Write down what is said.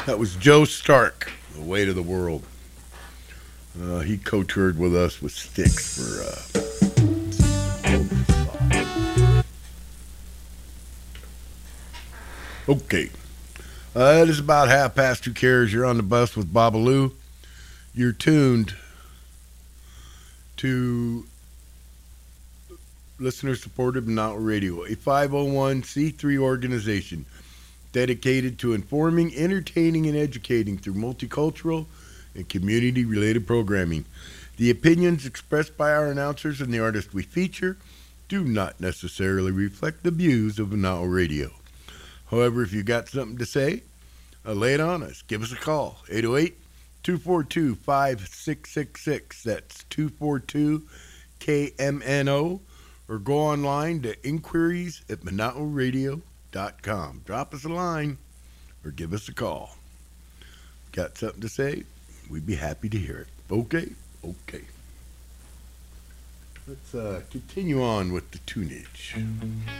That was Joe Stark, The Weight of the World. He co-toured with us with Styx for okay. It is about 2:30. You're on the bus with Babalu. You're tuned to listener-supported Mountain Radio, a 501c3 organization dedicated to informing, entertaining, and educating through multicultural and community-related programming. The opinions expressed by our announcers and the artists we feature do not necessarily reflect the views of Mountain Radio. However, if you got something to say, lay it on us. Give us a call, 808-242-5666. That's 242-KMNO. Or go online to inquiries@monotonradio.com. Drop us a line or give us a call. Got something to say? We'd be happy to hear it. Okay. Let's continue on with the tunage.